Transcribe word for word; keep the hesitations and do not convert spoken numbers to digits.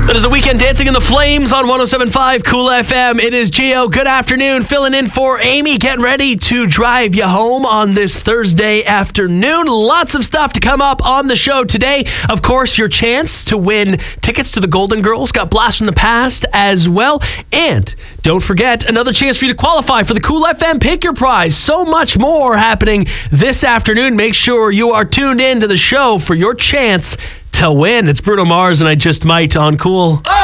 That is the Weekend Dancing in the Flames on one oh seven point five Cool F M. It is Gio. Good afternoon. Filling in for Amy. Getting ready to drive you home on this Thursday afternoon. Lots of stuff to come up on the show today. Of course, your chance to win tickets to the Golden Girls. Got Blast from the Past as well. And don't forget, another chance for you to qualify for the Cool F M Pick Your Prize. So much more happening this afternoon. Make sure you are tuned in to the show for your chance to win. It's Bruno Mars and I Just Might on Cool.